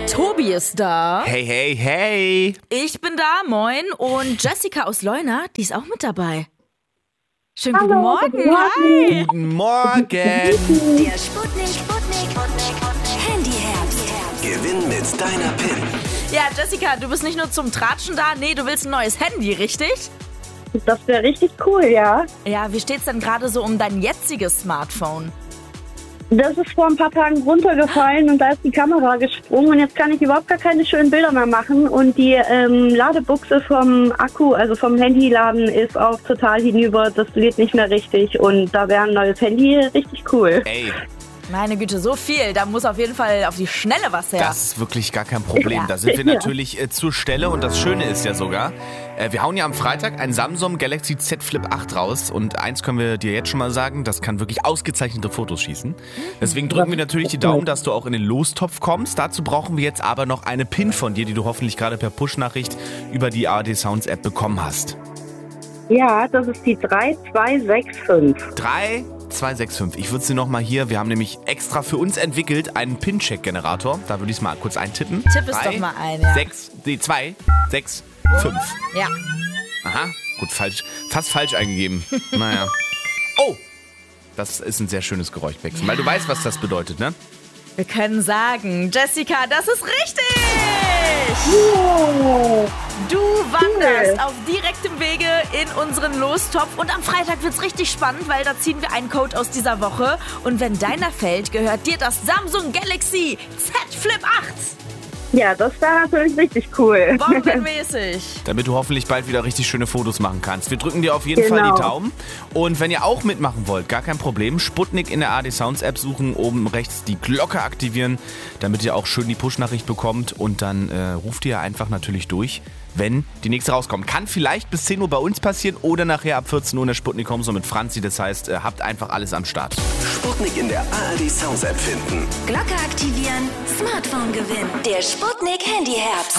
Tobi ist da. Hey, hey, hey. Ich bin da, moin. Und Jessica aus Leuna, die ist auch mit dabei. Schönen guten Hallo, Morgen. guten Morgen. Hi. Guten Morgen. Der Sputnik Handyherz. Gewinn mit deiner PIN. Ja, Jessica, du bist nicht nur zum Tratschen da, nee, du willst ein neues Handy, richtig? Das wäre richtig cool, ja. Ja, wie steht's denn gerade so um dein jetziges Smartphone? Das ist vor ein paar Tagen runtergefallen und da ist die Kamera gesprungen und jetzt kann ich überhaupt gar keine schönen Bilder mehr machen und die Ladebuchse vom Akku, also vom Handyladen, ist auch total hinüber. Das lädt nicht mehr richtig und da wäre ein neues Handy richtig cool. Ey, Meine Güte, so viel. Da muss auf jeden Fall auf die Schnelle was her. das ist wirklich gar kein Problem. Ja. Da sind wir Ja. natürlich zur Stelle und das Schöne ist ja sogar, wir hauen ja am Freitag ein Samsung Galaxy Z Flip 8 raus und eins können wir dir jetzt schon mal sagen, das kann wirklich ausgezeichnete Fotos schießen. Deswegen drücken wir natürlich die Daumen, dass du auch in den Lostopf kommst. Dazu brauchen wir jetzt aber noch eine PIN von dir, die du hoffentlich gerade per Push-Nachricht über die ARD Sounds App bekommen hast. Ja, das ist die 3265. 3265. Ich würde sie nochmal hier, wir haben nämlich extra für uns entwickelt einen PIN-Check-Generator. Da würde ich es mal kurz eintippen. Tipp es doch mal ein, ja. 2, 6, 5. Ja. Aha, gut, fast falsch eingegeben. Naja. Oh, das ist ein sehr schönes Geräusch, Bex, weil du weißt, was das bedeutet, ne? Wir können sagen, Jessica, das ist richtig! Oh, Du wanderst auf direktem Wege in unseren Lostopf und am Freitag wird's richtig spannend, weil da ziehen wir einen Code aus dieser Woche und wenn deiner fällt, gehört dir das Samsung Galaxy Z Flip 8. ja, das wäre natürlich richtig cool. Bombenmäßig. Damit du hoffentlich bald wieder richtig schöne Fotos machen kannst. Wir drücken dir auf jeden Fall Genau. die Daumen. Und wenn ihr auch mitmachen wollt, gar kein Problem. Sputnik in der ARD Sounds App suchen, oben rechts die Glocke aktivieren, damit ihr auch schön die Push-Nachricht bekommt. Und dann ruft ihr einfach natürlich durch, wenn die nächste rauskommt. Kann vielleicht bis 10 Uhr bei uns passieren oder nachher ab 14 Uhr in der Sputnik Home so mit Franzi. Das heißt, habt einfach alles am Start. Sputnik in der ARD Sounds App finden. Glocke aktivieren, Smartphone gewinnen. Der Sputnik Handyherz.